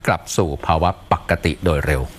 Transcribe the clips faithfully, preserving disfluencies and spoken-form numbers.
กลับสู่ภาวะปกติโดยเร็ว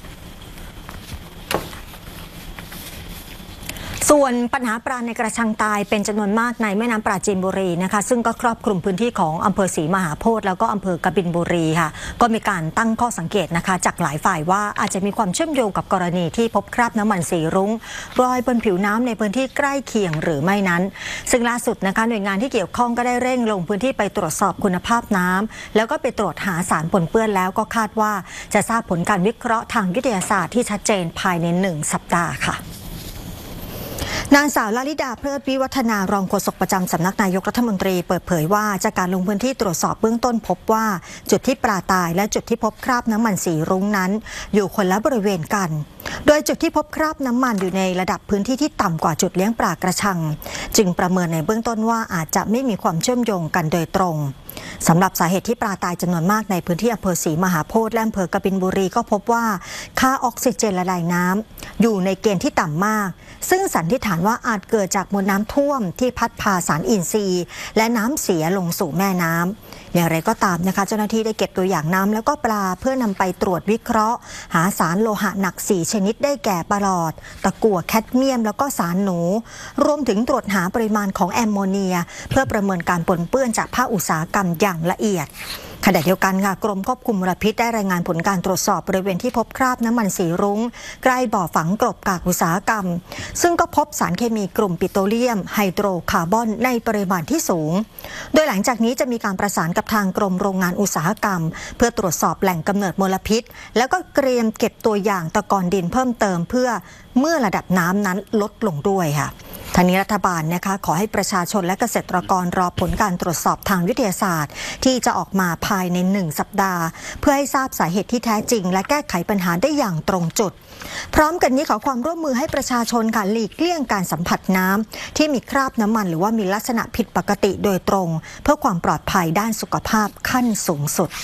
ส่วนปัญหาปลาในกระชังตายเป็นจำนวนมากในแม่น้ำปราจีนบุรีนะคะซึ่งก็ครอบคลุมพื้นที่ของอำเภอศรีมหาโพธิ์แล้วก็อำเภอกบินบุรีค่ะก็มีการตั้งข้อสังเกตนะคะจากหลายฝ่ายว่าอาจจะมีความเชื่อมโยงกับกรณีที่พบคราบน้ำมันสีรุ้งลอยบนผิวน้ำในพื้นที่ใกล้เคียงหรือไม่นั้นซึ่งล่าสุดนะคะหน่วยงานที่เกี่ยวข้องก็ได้เร่งลงพื้นที่ไปตรวจสอบคุณภาพน้ำแล้วก็ไปตรวจหาสารปนเปื้อนแล้วก็คาดว่าจะทราบผลการวิเคราะห์ทางวิทยาศาสตร์ที่ชัดเจนภายในหนึ่งสัปดาห์ค่ะนางสาวลลิดาเพลิดวิวัฒนารองโฆษกประจำสำนักนายกรัฐมนตรีเปิดเผยว่าจากการลงพื้นที่ตรวจสอบเบื้องต้นพบว่าจุดที่ปลาตายและจุดที่พบคราบน้ำมันสีรุ้งนั้นอยู่คนละบริเวณกันโดยจุดที่พบคราบน้ำมันอยู่ในระดับพื้นที่ที่ต่ำกว่าจุดเลี้ยงปลากระชังจึงประเมินในเบื้องต้นว่าอาจจะไม่มีความเชื่อมโยงกันโดยตรงสำหรับสาเหตุที่ปลาตายจำนวนมากในพื้นที่อำเภอศรีมหาโพธิ์และอำเภอกบินบุรีก็พบว่าค่าออกซิเจนละลายน้ำอยู่ในเกณฑ์ที่ต่ำมากซึ่งสันนิษฐานว่าอาจเกิดจากมวลน้ำท่วมที่พัดพาสารอินทรีย์และน้ำเสียลงสู่แม่น้ำอย่างไรก็ตามนะคะเจ้าหน้าที่ได้เก็บตัวอย่างน้ำแล้วก็ปลาเพื่อนำไปตรวจวิเคราะห์หาสารโลหะหนักสี่ชนิดได้แก่ปลอดตะกั่วแคดเมียมแล้วก็สารหนูรวมถึงตรวจหาปริมาณของแอมโมเนียเพื่อประเมินการปนเปื้อนจากภาคอุตสาหกรรมอย่างละเอียดขณะเดียวกันค่ะกรมควบคุมมลพิษได้รายงานผลการตรวจสอบบริเวณที่พบคราบน้ำมันสีรุ้งใกล้บ่อฝังกลบกากอุตสาหกรรมซึ่งก็พบสารเคมีกลุ่มปิโตรเลียมไฮโดรคาร์บอนในปริมาณที่สูงโดยหลังจากนี้จะมีการประสานกับทางกรมโรงงานอุตสาหกรรมเพื่อตรวจสอบแหล่งกำเนิดมลพิษแล้วก็เตรียมเก็บตัวอย่างตะกอนดินเพิ่มเติมเพื่อเมื่อระดับน้ำนั้นลดลงด้วยค่ะทางนี้รัฐบาลนะคะขอให้ประชาชนและเกษตรกรรอผลการตรวจสอบทางวิทยาศาสตร์ที่จะออกมาภายในหนึ่งสัปดาห์เพื่อให้ทราบสาเหตุที่แท้จริงและแก้ไขปัญหาได้อย่างตรงจุดพร้อมกันนี้ขอความร่วมมือให้ประชาชนค่ะหลีกเลี่ยงการสัมผัสน้ำที่มีคราบน้ำมันหรือว่ามีลักษณะผิดปกติโดยตรงเพื่อความปลอดภัยด้านสุขภาพขั้นสูงสุด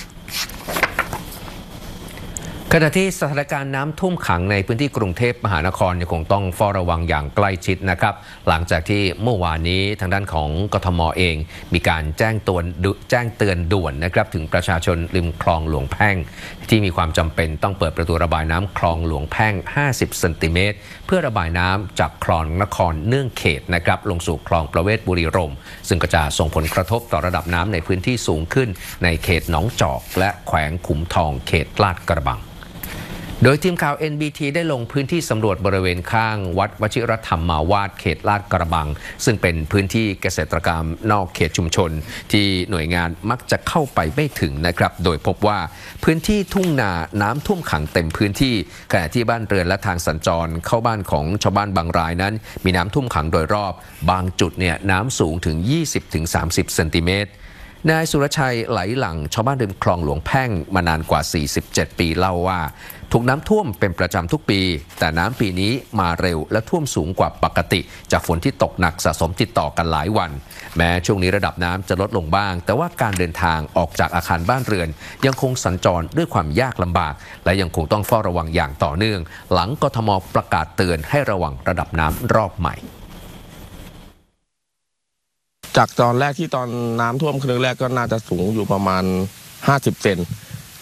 ขณะที่สถานการณ์น้ำท่วมขังในพื้นที่กรุงเทพมหานครยังคงต้องเฝ้าระวังอย่างใกล้ชิดนะครับหลังจากที่เมื่อวานนี้ทางด้านของกทมเองมีการแจ้งเตือนแจ้งเตือนด่วนนะครับถึงประชาชนริมคลองหลวงแพ่งที่มีความจำเป็นต้องเปิดประตูระบายน้ำคลองหลวงแพ่งห้าสิบเซนติเมตรเพื่อระบายน้ำจากคลองนครเนื่องเขตนะครับลงสู่คลองประเวศบุรีรมย์ซึ่งก็จะส่งผลกระทบต่อระดับน้ำในพื้นที่สูงขึ้นในเขตหนองจอกและแขวงขุมทองเขตลาดกระบังโดยทีมข่าว เอ็น บี ที ได้ลงพื้นที่สำรวจบริเวณข้างวัดวชิรธรรมาวาสเขตลาดกระบังซึ่งเป็นพื้นที่เกษตรกรรมนอกเขตชุมชนที่หน่วยงานมักจะเข้าไปไม่ถึงนะครับโดยพบว่าพื้นที่ทุ่งนาน้ำท่วมขังเต็มพื้นที่ขณะที่บ้านเรือนและทางสัญจรเข้าบ้านของชาวบ้านบางรายนั้นมีน้ำท่วมขังโดยรอบบางจุดเนี่ยน้ำสูงถึง ยี่สิบถึงสามสิบเซนติเมตรนายสุรชัยไหลหลังชาวบ้านริมคลองหลวงแพ่งมานานกว่าสี่สิบเจ็ดปีเล่าว่าถูกน้ำท่วมเป็นประจำทุกปีแต่น้ำปีนี้มาเร็วและท่วมสูงกว่าปกติจากฝนที่ตกหนักสะสมติดต่อกันหลายวันแม้ช่วงนี้ระดับน้ำจะลดลงบ้างแต่ว่าการเดินทางออกจากอาคารบ้านเรือนยังคงสัญจรด้วยความยากลำบากและยังคงต้องเฝ้าระวังอย่างต่อเนื่องหลังกทมประกาศเตือนให้ระวังระดับน้ำรอบใหม่จากตอนแรกที่ตอนน้ำท่วมครั้งแรกก็น่าจะสูงอยู่ประมาณห้าสิบเซน